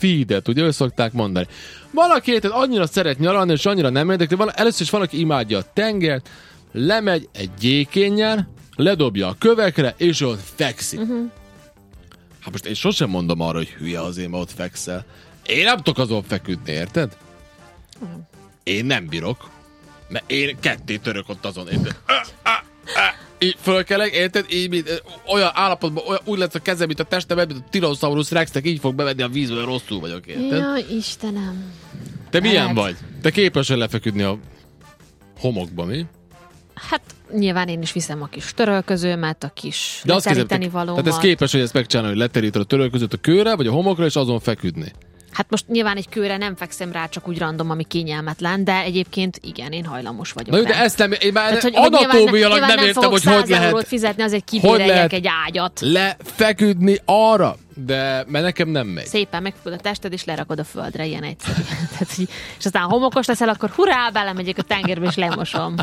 feedet, ugye ő szokták mondani. Valaki annyira szeret nyaralni, és annyira nem érdekli, először is valaki imádja a tengert, lemegy egy gyékénnyel, ledobja a kövekre, és ott fekszik. Hát most én sosem mondom arra, hogy hülye azért, mert ott fekszel. Én nem tudok azon feküdni, érted? Én nem bírok. Mert én ketté török ott azon. Így fölkelek, érted? Így, olyan állapotban, úgy lesz a kezem, mint a testem, mint a Tyrannosaurus Rexnek, így fog bevenni a vízből, rosszul vagyok, érted? Jaj, Istenem. Te milyen vagy? Te képes lefeküdni a homokba, mi? Hát nyilván én is viszem a kis törölközőmet, a kis leteríteni valómat. Tehát ez képes, hogy ezt megcsinálni, hogy leterítod a törölközőt a kőre, vagy a homokra, és azon feküdni? Hát most nyilván egy kőre nem fekszem rá, csak úgy random, ami kényelmetlen, de egyébként igen, én hajlamos vagyok. Na, de ezt nem, én már anatómiailag nem értem, hogy hogy lehet fizetni, azért kibéreljek egy ágyat. Lefeküdni arra, de mert nekem nem megy. Szépen megfogod a tested, és lerakod a földre, ilyen egyszerű. És aztán homokos leszel, akkor hurrá, belemegyek a tengerbe, és lemosom.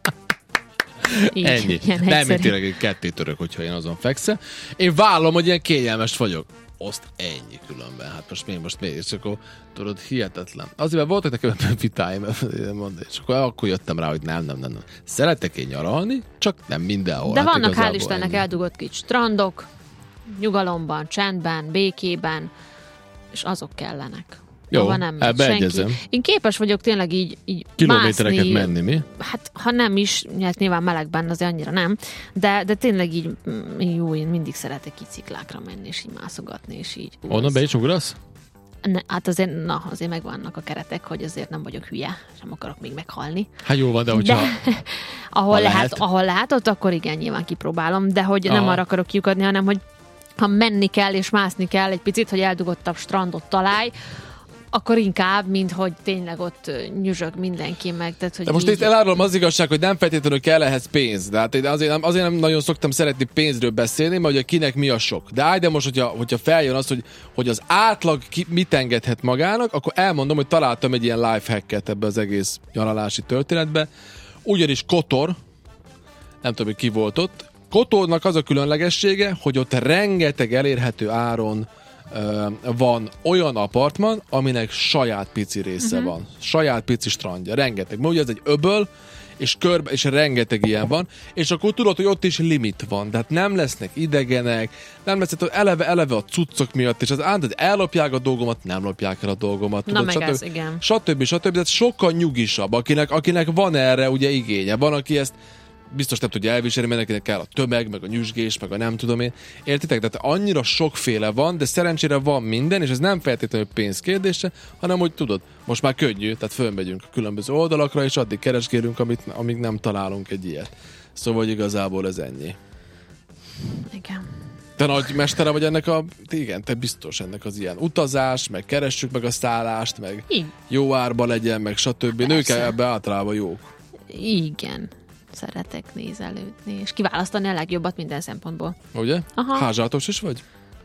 Így, ennyi. Nem, én tényleg egy ketté török, hogyha én azon fekszem. Én vállom, hogy ilyen kényelmes vagyok. Azt ennyi különben. Hát most miért? És akkor tudod, hihetetlen. Azért, mert voltak nekem ebben vitáim, és akkor jöttem rá, hogy nem. Szeretek én nyaralni, csak nem mindenhol. De vannak hál' Istennek eldugott kis strandok, nyugalomban, csendben, békében, és azok kellenek. Jó, ebbe egyezem. Én képes vagyok tényleg így kilométereket mászni, menni, mi? Hát, ha nem is, hát nyilván melegben azért annyira nem, de tényleg így jó, én mindig szeretek így sziklákra menni, és így mászogatni, és így. Onnan be is ugrasz? Hát azért megvannak a keretek, hogy azért nem vagyok hülye, sem akarok még meghalni. Hát jó van, de hogyha... ahol lehet, ott akkor igen, nyilván kipróbálom, de hogy nem arra akarok kiukadni, hanem hogy ha menni kell és mászni kell egy picit, hogy eldugottabb strandot találj, akkor inkább, mint hogy tényleg ott nyüzsög mindenki meg. Tehát, hogy de most itt elárulom az igazság, hogy nem feltétlenül kell ehhez pénz. De hát azért nem nagyon szoktam szeretni pénzről beszélni, mert ugye kinek mi a sok. De most, hogyha feljön az, hogy az átlag mit engedhet magának, akkor elmondom, hogy találtam egy ilyen lifehacket ebbe az egész nyaralási történetbe. Ugyanis Kotor, nem tudom, hogy ki volt ott, Kotornak az a különlegessége, hogy ott rengeteg elérhető áron van olyan apartman, aminek saját pici része van. Saját pici strandja. Rengeteg. Mert ugye ez egy öböl, és rengeteg ilyen van, és akkor tudod, hogy ott is limit van. De hát nem lesznek idegenek, nem lesznek eleve a cuccok miatt, és az ellopják a dolgomat, nem lopják el a dolgomat. Tudod, na meg ez, igen. Stb. Tehát sokkal nyugisabb, akinek van erre ugye igénye. Van, aki ezt biztos nem tudja elviselni, mert nekinek kell a tömeg, meg a nyüzsgés, meg a nem tudom én. Értitek? Tehát annyira sokféle van, de szerencsére van minden, és ez nem feltétlenül pénz kérdése, hanem hogy tudod, most már könnyű, tehát fölmegyünk a különböző oldalakra, és addig keresgélünk, amíg nem találunk egy ilyet. Szóval igazából ez ennyi. Igen. Te nagy mestere vagy ennek igen, te biztos ennek az ilyen utazás, meg keressük meg a szállást, meg jó árba legyen, meg stb. Nők ebbe általában jók. Igen. Szeretek nézelődni, és kiválasztani a legjobbat minden szempontból. Ugye? Aha. Házsátos is vagy?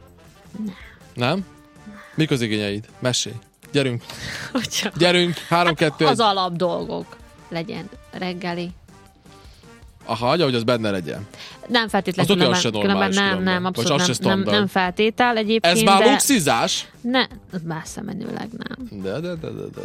Nem? Mik az igényeid? Mesélj. Gyerünk. Gyerünk. 3-2. Az alap dolgok. Legyen reggeli. Aha, hogy az benne legyen. Nem feltétlenül. Nem, abszolút nem feltétel egyébként. Ez már luxizás? Ne, messze menőleg nem. De.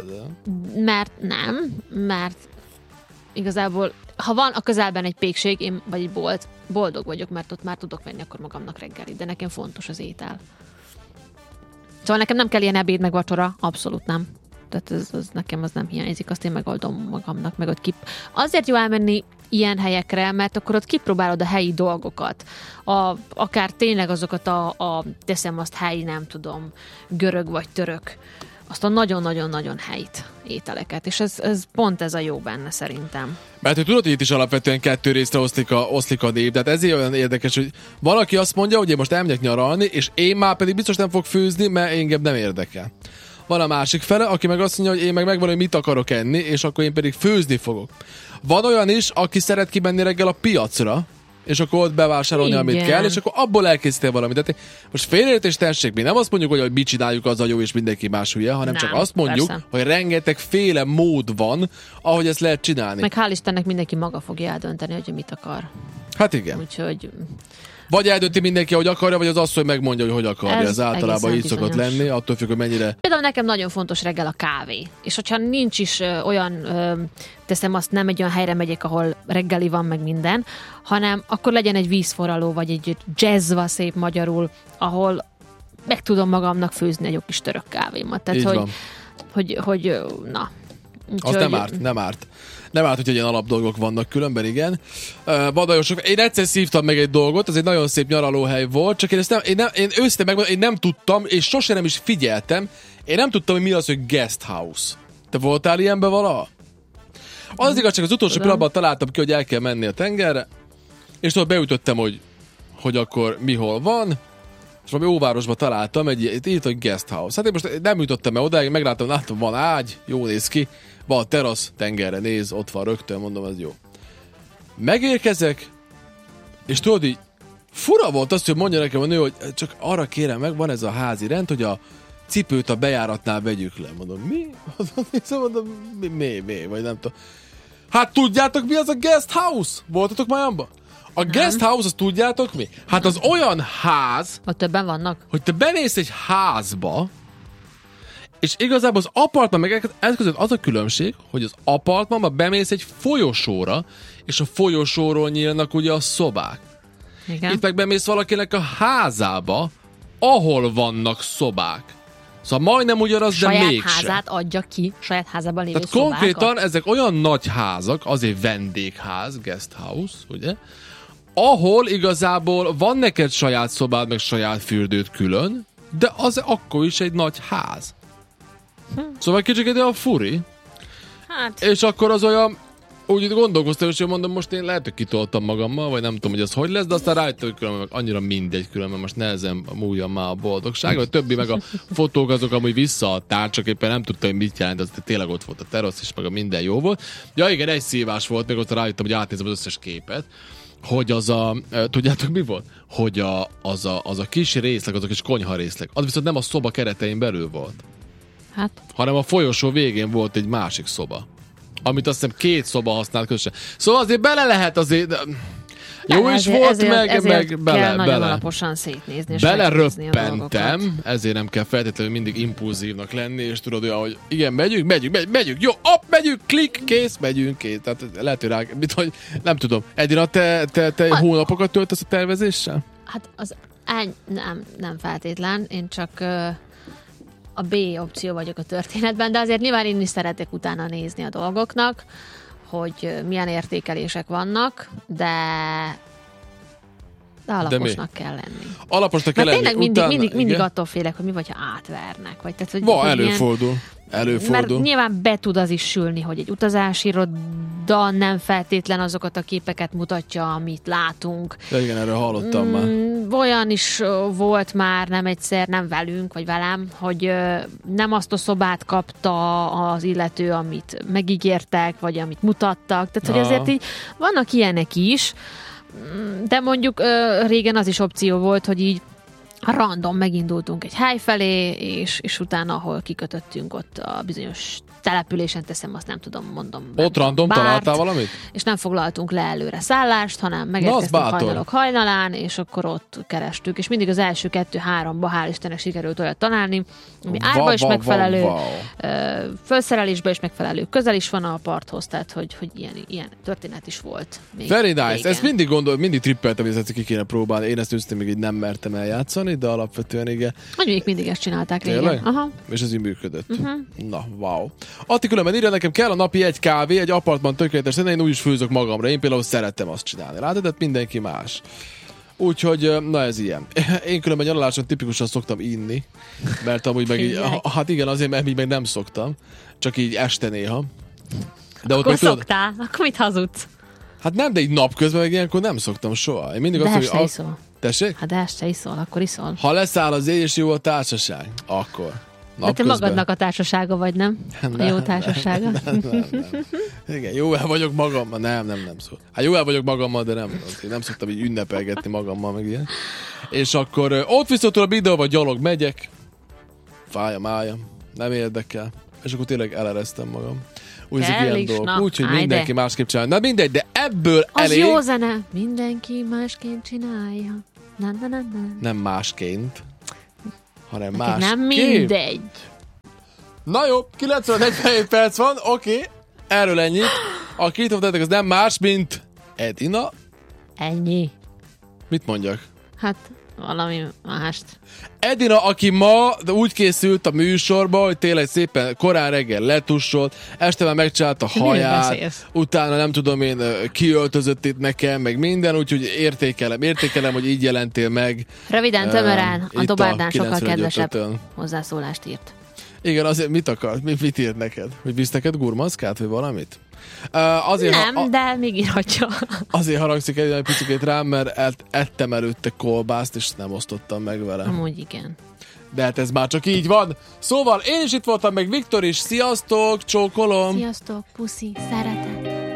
Mert igazából, ha van a közelben egy pékség, vagy egy bolt, boldog vagyok, mert ott már tudok venni akkor magamnak reggeli, de nekem fontos az étel. Szóval nekem nem kell ilyen ebéd meg vacsora, abszolút nem. Tehát nekem az nem hiányzik, azt én megoldom magamnak, meg ott Azért jó elmenni ilyen helyekre, mert akkor ott kipróbálod a helyi dolgokat. Akár tényleg azokat teszem azt helyi, nem tudom, görög vagy török, azt a nagyon-nagyon-nagyon helyt ételeket, és ez pont ez a jó benne szerintem. Mert hogy tudod, hogy itt is alapvetően 2 részre oszlik a név, tehát ezért olyan érdekes, hogy valaki azt mondja, hogy én most elmegyek nyaralni, és én már pedig biztos nem fog főzni, mert engem nem érdekel. Van a másik fele, aki meg azt mondja, hogy én megvan, hogy mit akarok enni, és akkor én pedig főzni fogok. Van olyan is, aki szeret kimenni reggel a piacra, és akkor ott bevásárolni, amit kell, és akkor abból elkészítél valamit. Tehát most félreértés tessék, mi nem azt mondjuk, hogy mit csináljuk, az a jó, és mindenki más hülye, hanem csak azt mondjuk, persze, hogy rengeteg féle mód van, ahogy ezt lehet csinálni. Meg hál' Istennek mindenki maga fogja eldönteni, hogy mit akar. Hát igen. Úgyhogy... Vagy eldönti mindenki, hogy akarja, vagy az asszony megmondja, hogy akarja. Ez általában így szokott lenni, attól függ, hogy mennyire... Például nekem nagyon fontos reggel a kávé. És hogyha nincs is olyan, teszem azt, nem egy olyan helyre megyek, ahol reggeli van, meg minden, hanem akkor legyen egy vízforraló, vagy egy jazzva szép magyarul, ahol meg tudom magamnak főzni egy jó kis török kávémat. Tehát, hogy na. Az nem árt, nem árt. Nem árt, hogy ilyen alapdolgok vannak különben, igen. Badajosok, én egyszer szívtam meg egy dolgot, ez egy nagyon szép nyaralóhely volt, csak én őszintén megmondom, én nem tudtam, és sosem nem is figyeltem, én nem tudtam, hogy mi az, hogy guest house. Te voltál ilyenben valaha? Az igazság, az utolsó pillanatban találtam ki, hogy el kell menni a tengerre, és tudod, beütöttem, hogy akkor mi hol van, és valami óvárosba találtam írt, hogy guest house. Hát én most nem jutottam el odáig, látom, van ágy, jó néz ki, van terasz, tengerre néz, ott van rögtön, mondom, ez jó. Megérkezek, és tudod így, fura volt azt, hogy mondja nekem a nő, hogy csak arra kérem meg, van ez a házi rend, hogy a cipőt a bejáratnál vegyük le. Mondom, mi? Mondom, mi? Vagy nem tudom. Hát tudjátok, mi az a guest house? Voltatok már abban? A guest house, azt tudjátok mi? Hát az olyan ház... Ott többen vannak? Hogy te bemész egy házba, és igazából az apartman meg ez között az a különbség, hogy az apartmanba bemész egy folyosóra, és a folyosóról nyílnak ugye a szobák. Igen. Itt meg bemész valakinek a házába, ahol vannak szobák. Szóval majdnem ugyanaz, de mégsem. Saját házát adja ki, saját házában lévő tehát szobákat. konkrétan ezek olyan nagy házak, azért vendégház, guest house, ugye? Ahol igazából van neked saját szobád, meg saját fürdőd külön, de az akkor is egy nagy ház. Szóval kicsit egy olyan furi. Hát. És akkor az olyan, úgy gondolkoztam, és mondom, most én lehet, hogy kitoltam magammal, vagy nem tudom, hogy ez hogy lesz, de aztán rájöttem, hogy különben annyira mindegy, különben most nehezen múljam már a boldogság, vagy többi meg a fotók azok amúgy visszaadtál, csak éppen nem tudtam, hogy mit jelent, az tényleg ott volt a terasz, és meg a minden jó volt. Ja igen, egy szívás volt, még ott rájöttem, hogy átnézem az összes képet, hogy az a, tudjátok mi volt? Hogy az a kis részleg, az a kis konyha részleg, az viszont nem a szoba keretein belül volt. Hát. Hanem a folyosó végén volt egy másik szoba. Amit azt hiszem 2 szoba használt közösen. Szóval azért bele lehet azért... Jó is volt, meg bele. Nagyon alaposan szétnézni. Beleröppentem, ezért nem kell feltétlenül mindig impulzívnak lenni, és tudod olyan, hogy igen, megyünk, jó, megyünk, klik, kész, megyünk, kész. Tehát lehet, hogy rá, hogy nem tudom. Edina, te hónapokat töltesz a tervezéssel? Hát nem feltétlen, én csak... a B opció vagyok a történetben, de azért nyilván én is szeretek utána nézni a dolgoknak, hogy milyen értékelések vannak, de alaposnak kell lenni. Alaposnak kell lenni. Tényleg mindig attól félek, hogy mi vagy, ha átvernek. Vagy, tehát, hogy előfordul. Mert nyilván be tud az is sülni, hogy egy utazási iroda nem feltétlen azokat a képeket mutatja, amit látunk. De igen, erről hallottam már. Olyan is volt már, nem egyszer, nem velünk, vagy velem, hogy nem azt a szobát kapta az illető, amit megígértek, vagy amit mutattak. Tehát, hogy azért így vannak ilyenek is, de mondjuk régen az is opció volt, hogy így random megindultunk egy hely felé, és utána, ahol kikötöttünk ott a bizonyos településen, teszem, azt nem tudom, mondom. Ott random találtál valamit? És nem foglaltunk le előre szállást, hanem megérkeztünk hajnalok hajnalán, és akkor ott kerestük, és mindig az első 2-3-ba, hál' Istennek sikerült olyat találni, ami árba is megfelelő, felszerelésbe is megfelelő, közel is van a parthoz, tehát hogy ilyen történet is volt. Very nice. Ezt mindig trippeltem, hogy ezt ki kéne próbálni. Én ezt őszintén még így nem mertem eljátszani, de alapvetően igen. Mondjuk mindig ezt csinálták régen. Aha. És ez így működött. Na, wow. Atti különben írja, nekem kell a napi egy kávé, egy apartman tökéletes, én úgy is főzök magamra. Én például szerettem azt csinálni. Látod, de mindenki más. Úgyhogy, na ez ilyen. Én különben nyaraláson tipikusan szoktam inni, mert amúgy meg így, hát igen, azért, mert így meg nem szoktam. Csak így este néha. De akkor szoktál? Akkor mit hazudsz? Hát nem, de így napközben meg ilyenkor nem szoktam soha. Én mindig de azt este iszol. Tessék? Hát de este iszol, akkor iszol. Ha leszáll az éj és jó a társaság, akkor. De te magadnak a társasága vagy, nem? A jó társasága? Nem. Igen, jó el vagyok magammal. Nem szó. Hát jó el vagyok magammal, de nem szoktam így ünnepelgetni magammal, meg ilyen. És akkor ott viszont a videóba gyalog megyek, fáj a májam, nem érdekel, és akkor tényleg eleresztem magam. Úgy ilyen dolgok. Úgyhogy mindenki másképp csinálja. Na mindegy, de ebből az elég... jó zene. Mindenki másképp csinálja. Nem másként, hanem Neked másképp. nem mindegy. Na jó, 9:47 perc van, oké. Erről ennyit. A kiítottátok, az nem más, mint Edina. Ennyi. Mit mondjak? Hát valami mást. Edina, aki ma úgy készült a műsorba, hogy tényleg szépen korán reggel letussolt, este már megcsinálta a Miről haját, beszélsz? utána nem tudom én, kiöltözött itt nekem, meg minden, úgyhogy értékelem, hogy így jelentél meg. Röviden, tömören, a itt Dobárdán sokkal 91.5-ön. kedvesebb hozzászólást írt. Igen, azért mit akar? Mit írt neked? Hogy visz neked gurmaszkát, vagy valamit? Azért, Nem, de még írhatja. azért haragszik egy picit rám, mert ettem előtte kolbászt, és nem osztottam meg vele. Amúgy igen. De hát ez már csak így van. Szóval én is itt voltam, meg Viktor is. Sziasztok, csókolom! Sziasztok, puszi, szeretet.